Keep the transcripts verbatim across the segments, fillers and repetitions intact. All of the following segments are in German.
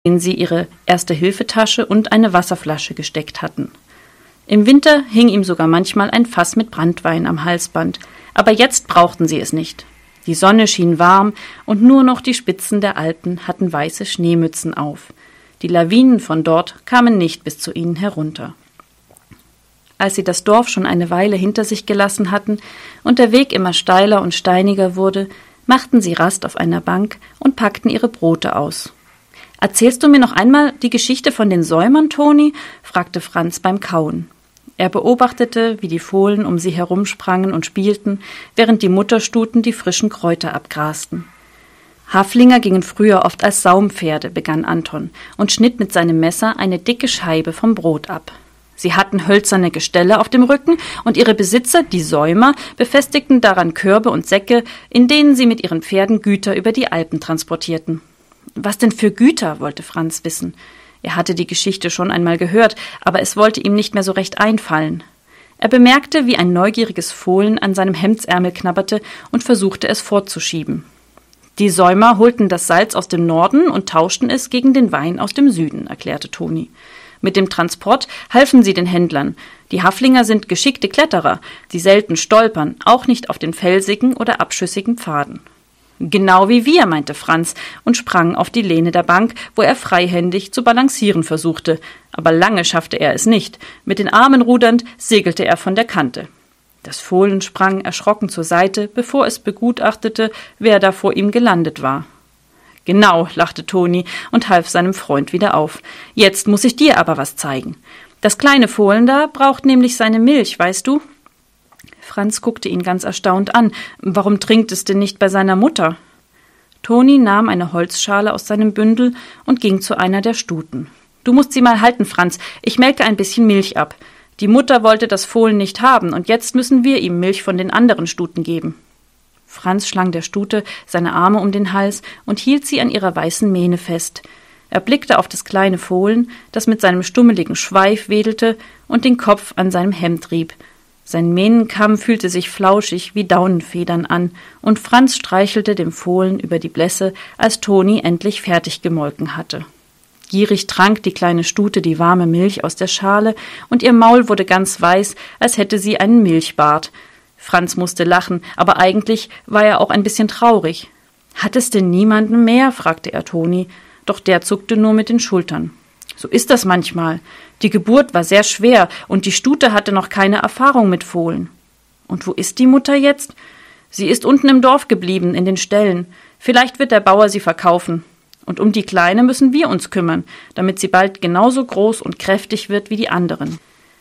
in sie ihre Erste-Hilfe-Tasche und eine Wasserflasche gesteckt hatten. Im Winter hing ihm sogar manchmal ein Fass mit Branntwein am Halsband, aber jetzt brauchten sie es nicht. Die Sonne schien warm und nur noch die Spitzen der Alpen hatten weiße Schneemützen auf. Die Lawinen von dort kamen nicht bis zu ihnen herunter. Als sie das Dorf schon eine Weile hinter sich gelassen hatten und der Weg immer steiler und steiniger wurde, machten sie Rast auf einer Bank und packten ihre Brote aus. »Erzählst du mir noch einmal die Geschichte von den Säumern, Toni?« fragte Franz beim Kauen. Er beobachtete, wie die Fohlen um sie herumsprangen und spielten, während die Mutterstuten die frischen Kräuter abgrasten. Haflinger gingen früher oft als Saumpferde, begann Anton und schnitt mit seinem Messer eine dicke Scheibe vom Brot ab. Sie hatten hölzerne Gestelle auf dem Rücken und ihre Besitzer, die Säumer, befestigten daran Körbe und Säcke, in denen sie mit ihren Pferden Güter über die Alpen transportierten. Was denn für Güter, wollte Franz wissen. Er hatte die Geschichte schon einmal gehört, aber es wollte ihm nicht mehr so recht einfallen. Er bemerkte, wie ein neugieriges Fohlen an seinem Hemdsärmel knabberte und versuchte es fortzuschieben. Die Säumer holten das Salz aus dem Norden und tauschten es gegen den Wein aus dem Süden, erklärte Toni. Mit dem Transport halfen sie den Händlern. Die Haflinger sind geschickte Kletterer, die selten stolpern, auch nicht auf den felsigen oder abschüssigen Pfaden. Genau wie wir, meinte Franz und sprang auf die Lehne der Bank, wo er freihändig zu balancieren versuchte. Aber lange schaffte er es nicht. Mit den Armen rudernd segelte er von der Kante. Das Fohlen sprang erschrocken zur Seite, bevor es begutachtete, wer da vor ihm gelandet war. »Genau«, lachte Toni und half seinem Freund wieder auf. »Jetzt muss ich dir aber was zeigen. Das kleine Fohlen da braucht nämlich seine Milch, weißt du?« Franz guckte ihn ganz erstaunt an. »Warum trinkt es denn nicht bei seiner Mutter?« Toni nahm eine Holzschale aus seinem Bündel und ging zu einer der Stuten. »Du musst sie mal halten, Franz. Ich melke ein bisschen Milch ab. Die Mutter wollte das Fohlen nicht haben, und jetzt müssen wir ihm Milch von den anderen Stuten geben.« Franz schlang der Stute seine Arme um den Hals und hielt sie an ihrer weißen Mähne fest. Er blickte auf das kleine Fohlen, das mit seinem stummeligen Schweif wedelte und den Kopf an seinem Hemd rieb. Sein Mähnenkamm fühlte sich flauschig wie Daunenfedern an, und Franz streichelte dem Fohlen über die Blässe, als Toni endlich fertig gemolken hatte. Gierig trank die kleine Stute die warme Milch aus der Schale, und ihr Maul wurde ganz weiß, als hätte sie einen Milchbart. Franz musste lachen, aber eigentlich war er auch ein bisschen traurig. »Hat es denn niemanden mehr?« fragte er Toni, doch der zuckte nur mit den Schultern. »So ist das manchmal. Die Geburt war sehr schwer, und die Stute hatte noch keine Erfahrung mit Fohlen.« »Und wo ist die Mutter jetzt?« »Sie ist unten im Dorf geblieben, in den Ställen. Vielleicht wird der Bauer sie verkaufen. Und um die Kleine müssen wir uns kümmern, damit sie bald genauso groß und kräftig wird wie die anderen.«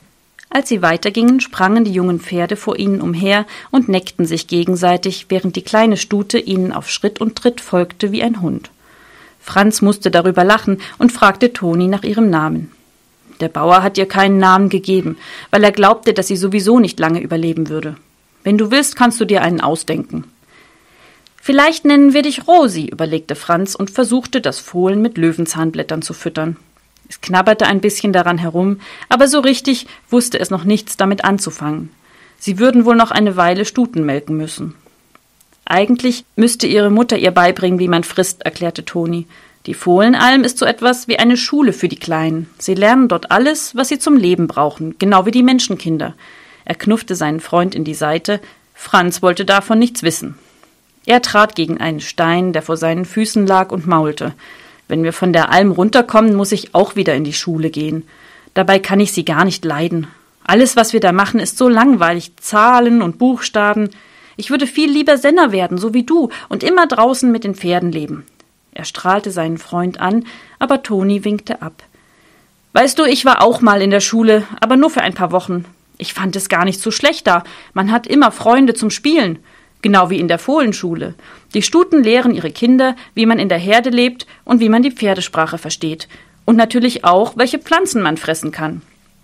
Als sie weitergingen, sprangen die jungen Pferde vor ihnen umher und neckten sich gegenseitig, während die kleine Stute ihnen auf Schritt und Tritt folgte wie ein Hund. Franz musste darüber lachen und fragte Toni nach ihrem Namen. Der Bauer hat ihr keinen Namen gegeben, weil er glaubte, dass sie sowieso nicht lange überleben würde. Wenn du willst, kannst du dir einen ausdenken. »Vielleicht nennen wir dich Rosi«, überlegte Franz und versuchte, das Fohlen mit Löwenzahnblättern zu füttern. Es knabberte ein bisschen daran herum, aber so richtig wusste es noch nichts damit anzufangen. Sie würden wohl noch eine Weile Stuten melken müssen. »Eigentlich müsste ihre Mutter ihr beibringen, wie man frisst«, erklärte Toni. »Die Fohlenalm ist so etwas wie eine Schule für die Kleinen. Sie lernen dort alles, was sie zum Leben brauchen, genau wie die Menschenkinder.« Er knuffte seinen Freund in die Seite. Franz wollte davon nichts wissen. Er trat gegen einen Stein, der vor seinen Füßen lag, und maulte. »Wenn wir von der Alm runterkommen, muss ich auch wieder in die Schule gehen. Dabei kann ich sie gar nicht leiden. Alles, was wir da machen, ist so langweilig. Zahlen und Buchstaben. Ich würde viel lieber Senner werden, so wie du, und immer draußen mit den Pferden leben.« Er strahlte seinen Freund an, aber Toni winkte ab. »Weißt du, ich war auch mal in der Schule, aber nur für ein paar Wochen. Ich fand es gar nicht so schlecht da. Man hat immer Freunde zum Spielen. Genau wie in der Fohlenschule. Die Stuten lehren ihre Kinder, wie man in der Herde lebt und wie man die Pferdesprache versteht. Und natürlich auch, welche Pflanzen man fressen kann.«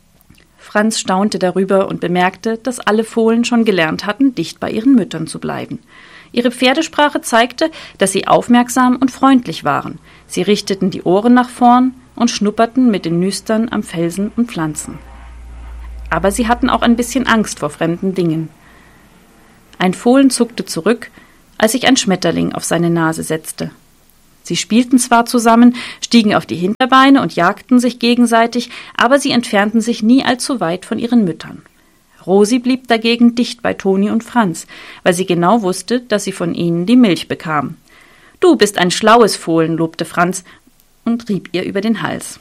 Franz staunte darüber und bemerkte, dass alle Fohlen schon gelernt hatten, dicht bei ihren Müttern zu bleiben. Ihre Pferdesprache zeigte, dass sie aufmerksam und freundlich waren. Sie richteten die Ohren nach vorn und schnupperten mit den Nüstern am Felsen und Pflanzen. Aber sie hatten auch ein bisschen Angst vor fremden Dingen. Ein Fohlen zuckte zurück, als sich ein Schmetterling auf seine Nase setzte. Sie spielten zwar zusammen, stiegen auf die Hinterbeine und jagten sich gegenseitig, aber sie entfernten sich nie allzu weit von ihren Müttern. Rosi blieb dagegen dicht bei Toni und Franz, weil sie genau wusste, dass sie von ihnen die Milch bekam. »Du bist ein schlaues Fohlen«, lobte Franz und rieb ihr über den Hals.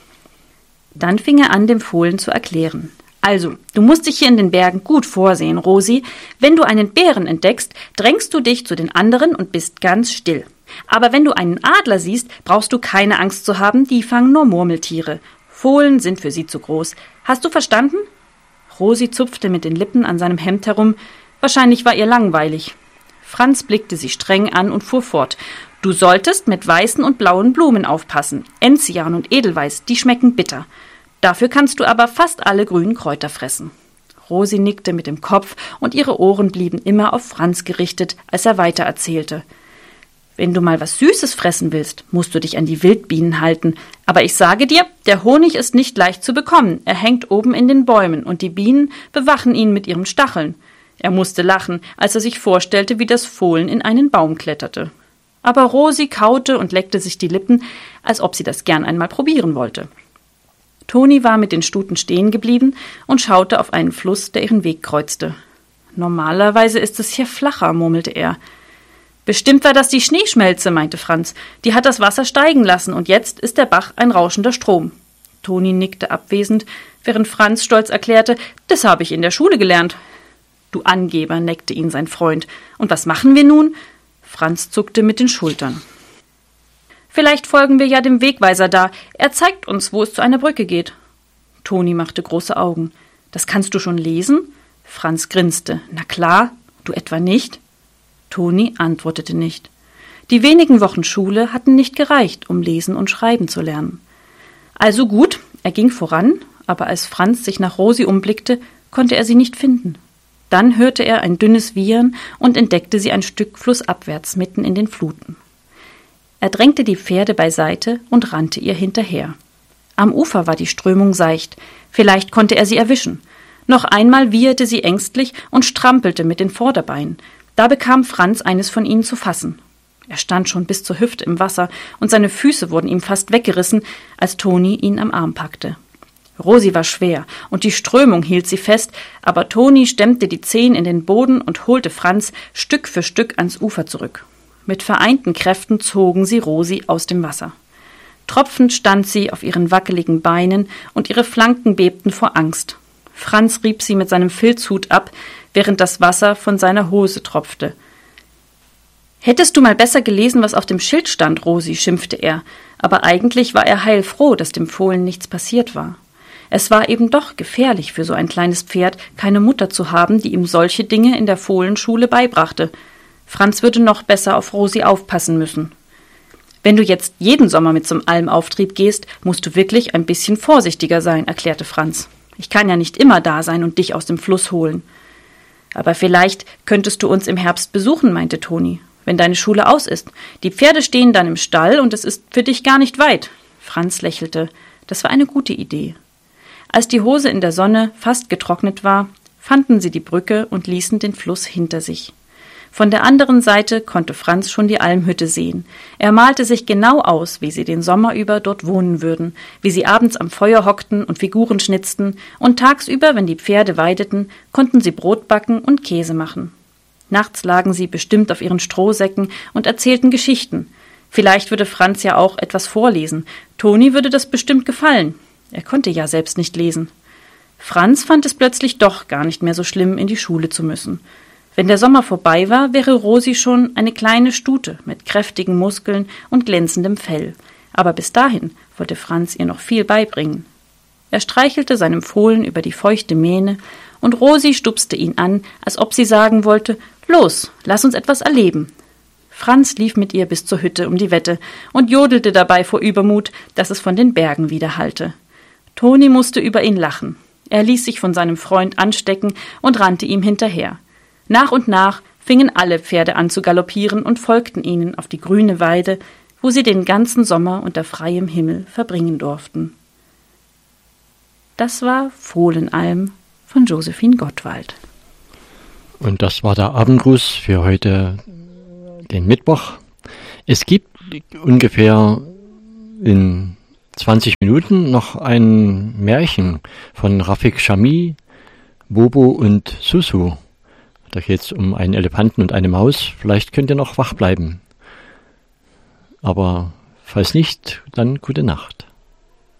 Dann fing er an, dem Fohlen zu erklären. »Also, du musst dich hier in den Bergen gut vorsehen, Rosi. Wenn du einen Bären entdeckst, drängst du dich zu den anderen und bist ganz still. Aber wenn du einen Adler siehst, brauchst du keine Angst zu haben, die fangen nur Murmeltiere. Fohlen sind für sie zu groß. Hast du verstanden?« Rosi zupfte mit den Lippen an seinem Hemd herum. Wahrscheinlich war ihr langweilig. Franz blickte sie streng an und fuhr fort. »Du solltest mit weißen und blauen Blumen aufpassen. Enzian und Edelweiß, die schmecken bitter. Dafür kannst du aber fast alle grünen Kräuter fressen.« Rosi nickte mit dem Kopf und ihre Ohren blieben immer auf Franz gerichtet, als er weitererzählte. »Wenn du mal was Süßes fressen willst, musst du dich an die Wildbienen halten. Aber ich sage dir, der Honig ist nicht leicht zu bekommen. Er hängt oben in den Bäumen und die Bienen bewachen ihn mit ihren Stacheln.« Er musste lachen, als er sich vorstellte, wie das Fohlen in einen Baum kletterte. Aber Rosi kaute und leckte sich die Lippen, als ob sie das gern einmal probieren wollte. Toni war mit den Stuten stehen geblieben und schaute auf einen Fluss, der ihren Weg kreuzte. »Normalerweise ist es hier flacher«, murmelte er. »Bestimmt war das die Schneeschmelze«, meinte Franz. »Die hat das Wasser steigen lassen und jetzt ist der Bach ein rauschender Strom.« Toni nickte abwesend, während Franz stolz erklärte, »Das habe ich in der Schule gelernt.« »Du Angeber«, neckte ihn sein Freund. »Und was machen wir nun?« Franz zuckte mit den Schultern. »Vielleicht folgen wir ja dem Wegweiser da. Er zeigt uns, wo es zu einer Brücke geht.« Toni machte große Augen. »Das kannst du schon lesen?« Franz grinste. »Na klar, du etwa nicht?« Toni antwortete nicht. Die wenigen Wochen Schule hatten nicht gereicht, um lesen und schreiben zu lernen. Also gut, er ging voran, aber als Franz sich nach Rosi umblickte, konnte er sie nicht finden. Dann hörte er ein dünnes Wiehern und entdeckte sie ein Stück flussabwärts mitten in den Fluten. Er drängte die Pferde beiseite und rannte ihr hinterher. Am Ufer war die Strömung seicht, vielleicht konnte er sie erwischen. Noch einmal wieherte sie ängstlich und strampelte mit den Vorderbeinen. Da bekam Franz eines von ihnen zu fassen. Er stand schon bis zur Hüfte im Wasser und seine Füße wurden ihm fast weggerissen, als Toni ihn am Arm packte. Rosi war schwer und die Strömung hielt sie fest, aber Toni stemmte die Zehen in den Boden und holte Franz Stück für Stück ans Ufer zurück. Mit vereinten Kräften zogen sie Rosi aus dem Wasser. Tropfend stand sie auf ihren wackeligen Beinen und ihre Flanken bebten vor Angst. Franz rieb sie mit seinem Filzhut ab, während das Wasser von seiner Hose tropfte. »Hättest du mal besser gelesen, was auf dem Schild stand, Rosi«, schimpfte er, aber eigentlich war er heilfroh, dass dem Fohlen nichts passiert war. Es war eben doch gefährlich für so ein kleines Pferd, keine Mutter zu haben, die ihm solche Dinge in der Fohlenschule beibrachte. Franz würde noch besser auf Rosi aufpassen müssen. »Wenn du jetzt jeden Sommer mit zum Almauftrieb gehst, musst du wirklich ein bisschen vorsichtiger sein«, erklärte Franz. »Ich kann ja nicht immer da sein und dich aus dem Fluss holen.« »Aber vielleicht könntest du uns im Herbst besuchen«, meinte Toni, »wenn deine Schule aus ist. Die Pferde stehen dann im Stall und es ist für dich gar nicht weit.« Franz lächelte. Das war eine gute Idee. Als die Hose in der Sonne fast getrocknet war, fanden sie die Brücke und ließen den Fluss hinter sich. Von der anderen Seite konnte Franz schon die Almhütte sehen. Er malte sich genau aus, wie sie den Sommer über dort wohnen würden, wie sie abends am Feuer hockten und Figuren schnitzten, und tagsüber, wenn die Pferde weideten, konnten sie Brot backen und Käse machen. Nachts lagen sie bestimmt auf ihren Strohsäcken und erzählten Geschichten. Vielleicht würde Franz ja auch etwas vorlesen. Toni würde das bestimmt gefallen. Er konnte ja selbst nicht lesen. Franz fand es plötzlich doch gar nicht mehr so schlimm, in die Schule zu müssen. Wenn der Sommer vorbei war, wäre Rosi schon eine kleine Stute mit kräftigen Muskeln und glänzendem Fell. Aber bis dahin wollte Franz ihr noch viel beibringen. Er streichelte seinem Fohlen über die feuchte Mähne, und Rosi stupste ihn an, als ob sie sagen wollte, »Los, lass uns etwas erleben.« Franz lief mit ihr bis zur Hütte um die Wette und jodelte dabei vor Übermut, dass es von den Bergen widerhallte. Toni musste über ihn lachen. Er ließ sich von seinem Freund anstecken und rannte ihm hinterher. Nach und nach fingen alle Pferde an zu galoppieren und folgten ihnen auf die grüne Weide, wo sie den ganzen Sommer unter freiem Himmel verbringen durften. Das war Fohlenalm von Josephine Gottwald. Und das war der Abendgruß für heute, den Mittwoch. Es gibt ungefähr in zwanzig Minuten noch ein Märchen von Rafik Shami, Bobo und Susu. Da geht es um einen Elefanten und eine Maus. Vielleicht könnt ihr noch wach bleiben. Aber falls nicht, dann gute Nacht.